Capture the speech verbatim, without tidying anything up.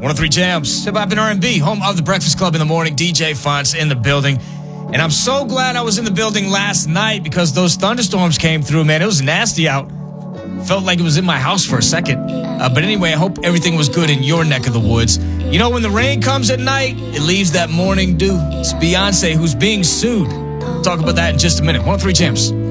one oh three Jams, Hip Hop and R and B, home of the Breakfast Club in the morning. D J Fonts in the building. And I'm so glad I was in the building last night because those thunderstorms came through, man. It was nasty out. Felt like it was in my house for a second. Uh, but anyway, I hope everything was good in your neck of the woods. You know, when the rain comes at night, it leaves that morning dew. It's Beyonce who's being sued. We'll talk about that in just a minute. one oh three Jams.